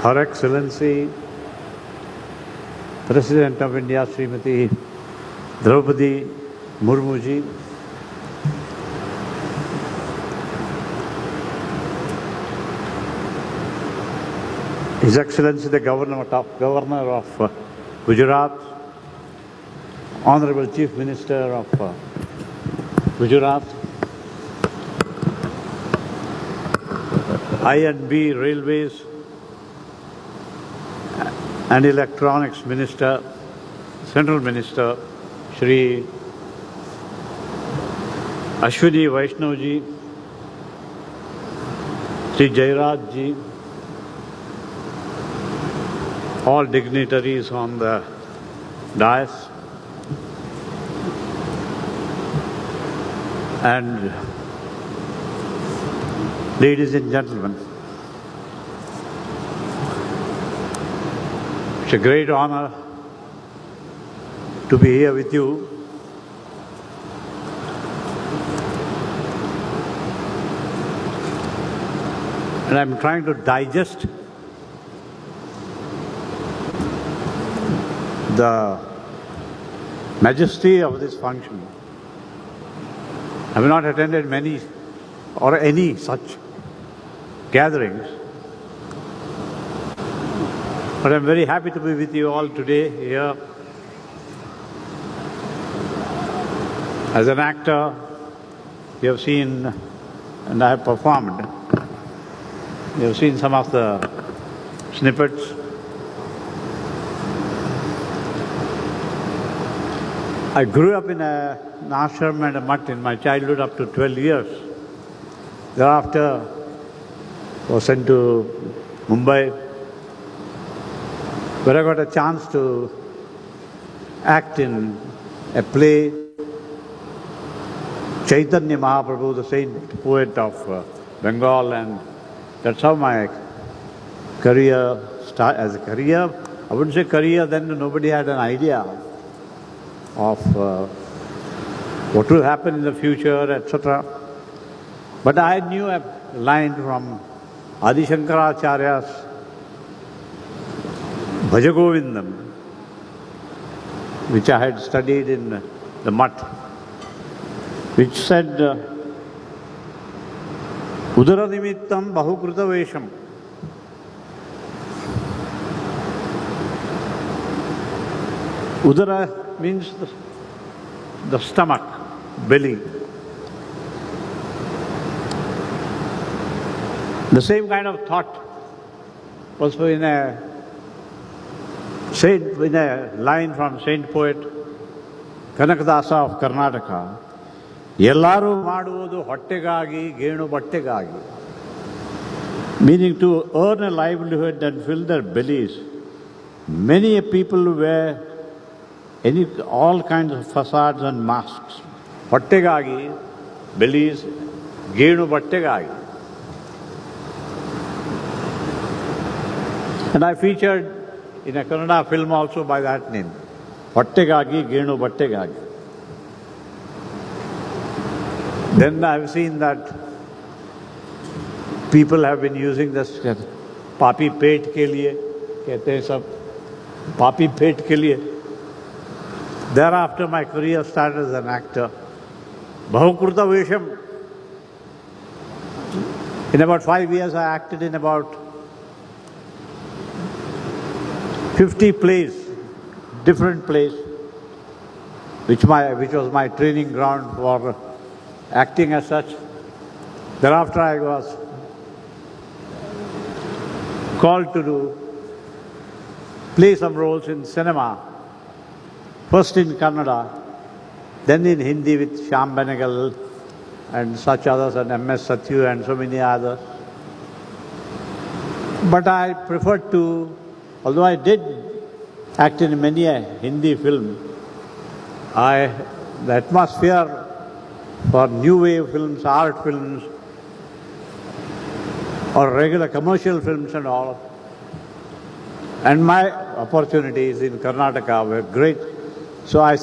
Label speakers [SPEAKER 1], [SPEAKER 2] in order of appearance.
[SPEAKER 1] Her Excellency, President of India, Srimati Draupadi Murmu ji, His Excellency the Governor of Gujarat, Honorable Chief Minister of Gujarat, I&B Railways and Electronics Minister, Central Minister, Shri Ashwini Vaishnav ji, Shri Jairaj ji, all dignitaries on the dais, and ladies and gentlemen, it's a great honor to be here with you. And I'm trying to digest the majesty of this function. I have not attended many or any such gatherings, but I'm very happy to be with you all today here. As an actor, you have seen, and I have performed, you have seen some of the snippets. I grew up in an ashram and a mutt in my childhood up to 12 years. Thereafter, I was sent to Mumbai, where I got a chance to act in a play, Chaitanya Mahaprabhu, the saint poet of Bengal, and that's how my career started. As a career, I wouldn't say career, then nobody had an idea of what will happen in the future, etc. But I knew a line from Adi Shankaracharya's Bhajagovindam, which I had studied in the mutt, which said, Udara nimittam bahukruta vesham. Udara means the stomach, belly. The same kind of thought was in a line from saint poet Kanakadasa of Karnataka. Yellaru maduvodu hottegagi, genu battegagi. Meaning to earn a livelihood and fill their bellies. Many people wear all kinds of facades and masks. Hottegagi, bellies, genu battegagi. And I featured in a Kannada film also by that name, Hottegagi, Genu Battegagi. Then I've seen that people have been using this papi pet ke liye, kehte hain sab, papi pet ke liye. Thereafter my career started as an actor. Bahukruta Vesham. In about 5 years I acted in about 50 plays, different plays, which was my training ground for acting as such. Thereafter I was called to play some roles in cinema, first in Kannada, then in Hindi with Shyam Benegal and such others, and M.S. Satyu and so many others. But I preferred to, although I did act in many a Hindi film, the atmosphere for new wave films, art films, or regular commercial films and all, and my opportunities in Karnataka were great. So I